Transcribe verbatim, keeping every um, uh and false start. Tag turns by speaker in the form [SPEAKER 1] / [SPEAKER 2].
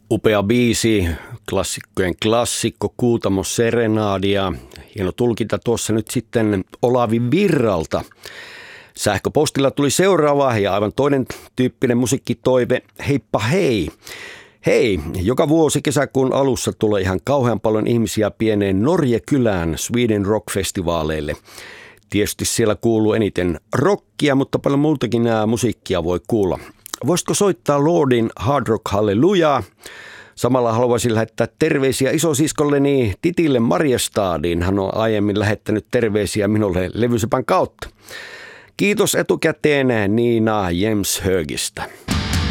[SPEAKER 1] Upea biisi, klassikkojen klassikko, Kuutamo Serenadia. Hieno tulkinta tuossa nyt sitten Olavi Virralta. Sähköpostilla tuli seuraava ja aivan toinen tyyppinen musiikkitoive. Heippa hei! Hei, joka vuosi kesäkuun alussa tulee ihan kauhean paljon ihmisiä pieneen Norjekylään Sweden Rock-festivaaleille. Tietysti siellä kuuluu eniten rockia, mutta paljon muutakin nämä musiikkia voi kuulla. Voisitko soittaa Lordin Hard Rock Hallelujah? Samalla haluaisin lähettää terveisiä isosiskolleni Titille Marjestadiin. Hän on aiemmin lähettänyt terveisiä minulle levysepän kautta. Kiitos etukäteen Niina Jemshögistä.